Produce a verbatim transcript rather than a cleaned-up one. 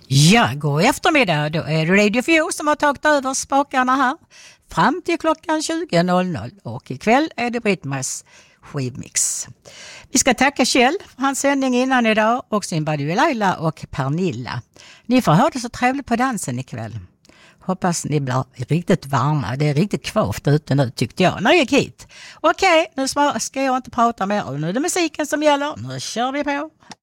Ja, god eftermiddag. Då är det Radio Fio som har tagit över spakarna här. Fram till klockan tjugo noll noll. Och ikväll är det Britt-Maries skivmix. Vi ska tacka Kjell för hans sändning innan idag. Och sin Badu Laila och Pernilla. Ni får höra det så trevligt på dansen ikväll. Hoppas ni blir riktigt varma. Det är riktigt kvavt ute nu tyckte jag när jag gick hit. Okej, nu ska jag inte prata mer. Nu är det musiken som gäller. Nu kör vi på.